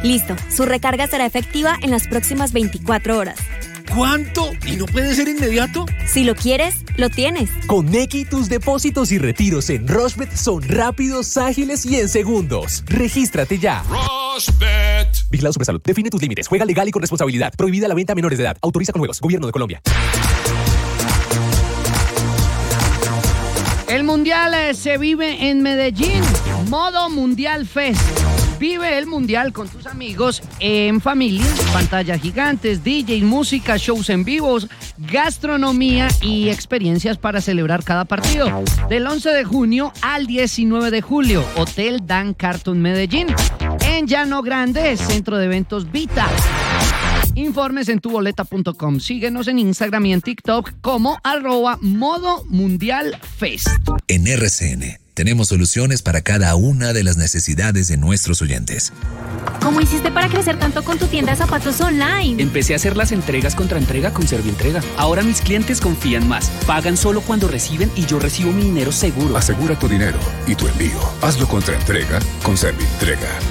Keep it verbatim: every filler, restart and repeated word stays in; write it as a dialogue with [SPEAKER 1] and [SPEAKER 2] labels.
[SPEAKER 1] Listo, su recarga será efectiva en las próximas veinticuatro horas.
[SPEAKER 2] ¿Cuánto? ¿Y no puede ser inmediato?
[SPEAKER 1] Si lo quieres, lo tienes.
[SPEAKER 3] Con Nequi, tus depósitos y retiros en Rushbet son rápidos, ágiles y en segundos. Regístrate ya.
[SPEAKER 4] Rushbet.
[SPEAKER 3] Vigilado Supersalud. Define tus límites. Juega legal y con responsabilidad. Prohibida la venta a menores de edad. Autoriza con juegos. Gobierno de Colombia.
[SPEAKER 5] El Mundial eh, se vive en Medellín. Modo Mundial Fest. Vive el Mundial con tus amigos en familia, pantallas gigantes, D J, música, shows en vivos, gastronomía y experiencias para celebrar cada partido. Del once de junio al diecinueve de julio, Hotel Dan Carton Medellín. En Llano Grande, Centro de Eventos Vita. Informes en tu boleta punto com. Síguenos en Instagram y en TikTok como arroba Modo Mundial Fest.
[SPEAKER 6] En R C N tenemos soluciones para cada una de las necesidades de nuestros oyentes.
[SPEAKER 1] ¿Cómo hiciste para crecer tanto con tu tienda de zapatos online?
[SPEAKER 7] Empecé a hacer las entregas contra entrega con Servientrega. Ahora mis clientes confían más. Pagan solo cuando reciben y yo recibo mi dinero seguro.
[SPEAKER 8] Asegura tu dinero y tu envío. Hazlo contra entrega con Servientrega.